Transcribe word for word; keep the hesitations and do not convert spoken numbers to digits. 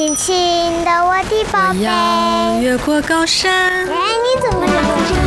轻轻的我的宝贝。 我要越过高山。 哎，你怎么这么